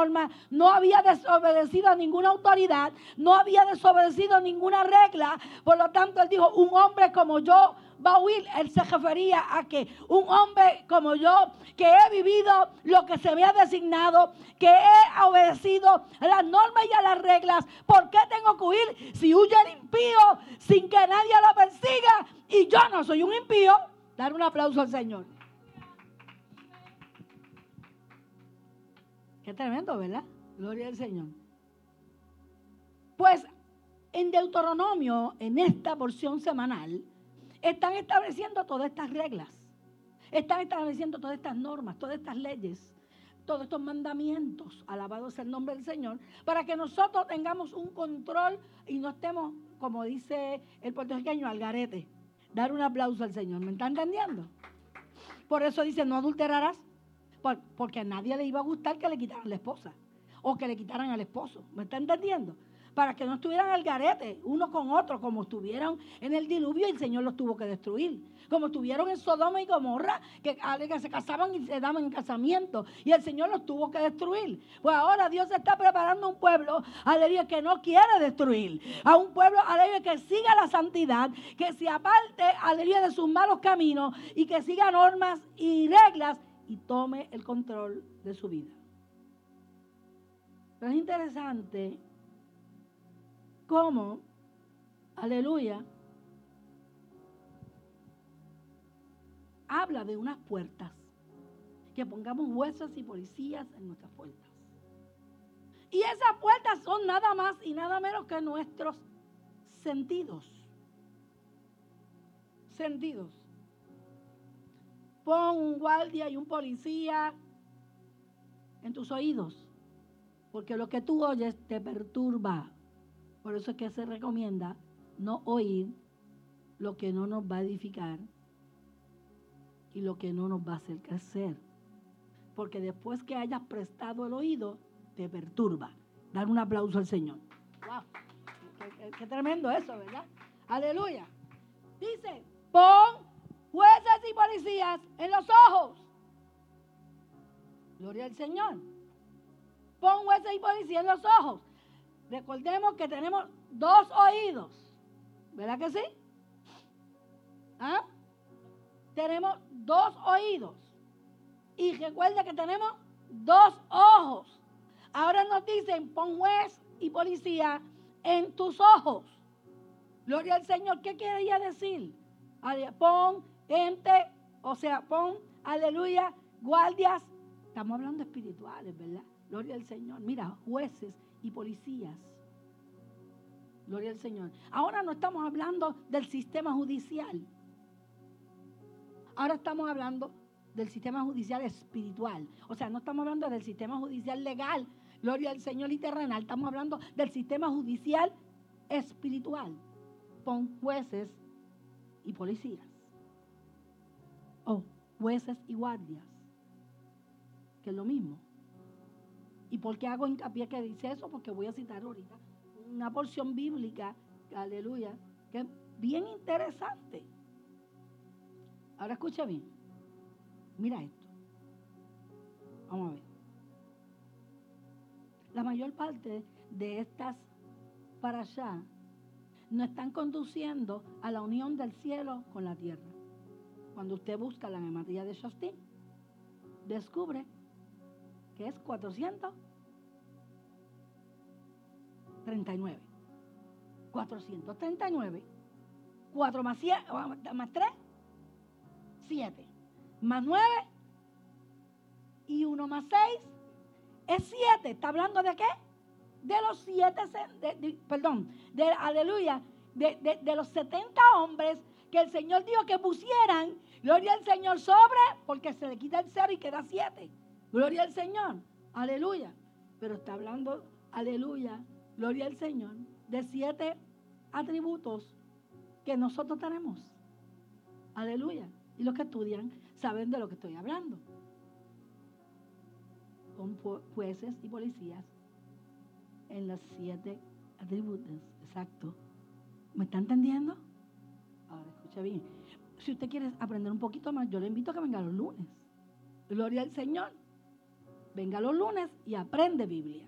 norma, no había desobedecido a ninguna autoridad, no había desobedecido a ninguna regla. Por lo tanto, él dijo, un hombre como yo va a huir. Él se refería a que un hombre como yo, que he vivido lo que se me ha designado, que he obedecido a las normas y a las reglas, ¿por qué tengo que huir si huye el impío sin que nadie lo persiga? Y yo no soy un impío. Dar un aplauso al Señor. Qué tremendo, ¿verdad? Gloria al Señor. Pues en Deuteronomio, en esta porción semanal, están estableciendo todas estas reglas. Están estableciendo todas estas normas, todas estas leyes, todos estos mandamientos, alabado sea el nombre del Señor, para que nosotros tengamos un control y no estemos, como dice el puertorriqueño, al garete. Dar un aplauso al Señor, ¿me está entendiendo? Por eso dice, no adulterarás, porque a nadie le iba a gustar que le quitaran la esposa o que le quitaran al esposo, ¿me está entendiendo? Para que no estuvieran al garete uno con otro, como estuvieron en el diluvio y el Señor los tuvo que destruir. Como estuvieron en Sodoma y Gomorra, que se casaban y se daban en casamiento, y el Señor los tuvo que destruir. Pues ahora Dios está preparando un pueblo, aleluya, que no quiere destruir. A un pueblo, aleluya, que siga la santidad, que se aparte, aleluya, de sus malos caminos y que siga normas y reglas y tome el control de su vida. Pero es interesante cómo, aleluya, habla de unas puertas, que pongamos jueces y policías en nuestras puertas. Y esas puertas son nada más y nada menos que nuestros sentidos. Sentidos. Pon un guardia y un policía en tus oídos, porque lo que tú oyes te perturba. Por eso es que se recomienda no oír lo que no nos va a edificar y lo que no nos va a hacer crecer. Porque después que hayas prestado el oído, te perturba. Dar un aplauso al Señor. ¡Wow! Qué tremendo eso, ¿verdad? Aleluya. Dice, pon jueces y policías en los ojos. Gloria al Señor. Pon jueces y policías en los ojos. Recordemos que tenemos 2 oídos, ¿verdad que sí? ¿Ah? Tenemos 2 oídos. Y recuerda que tenemos 2 ojos. Ahora nos dicen, pon juez y policía en tus ojos. Gloria al Señor. ¿Qué quería decir? Pon gente, o sea, pon, aleluya, guardias. Estamos hablando espirituales, ¿verdad? Gloria al Señor. Mira, jueces y policías. Gloria al Señor. Ahora no estamos hablando del sistema judicial. Ahora estamos hablando del sistema judicial espiritual. O sea, no estamos hablando del sistema judicial legal, gloria al Señor, y terrenal. Estamos hablando del sistema judicial espiritual. Pon jueces y policías. O jueces y guardias. Que es lo mismo. ¿Y por qué hago hincapié que dice eso? Porque voy a citar ahorita una porción bíblica, aleluya, que es bien interesante. Ahora escucha bien. Mira esto. Vamos a ver. La mayor parte de estas parashá nos están conduciendo a la unión del cielo con la tierra. Cuando usted busca la gematría de Shoftim, descubre que es 439. 439. 4 más 7, más 3, 7. Más 9 y 1 más 6 es 7. ¿Está hablando de qué? De los 7, aleluya, de los 70 hombres que el Señor dijo que pusieran, gloria al Señor, sobre, porque se le quita el 0 y queda 7. Gloria al Señor, aleluya. Pero está hablando, aleluya, gloria al Señor, de 7 atributos que nosotros tenemos. Aleluya. Y los que estudian saben de lo que estoy hablando. Con jueces y policías en los 7 atributos. Exacto. ¿Me está entendiendo? Ahora escucha bien. Si usted quiere aprender un poquito más, yo le invito a que venga los lunes. Gloria al Señor. venga los lunes y aprende Biblia.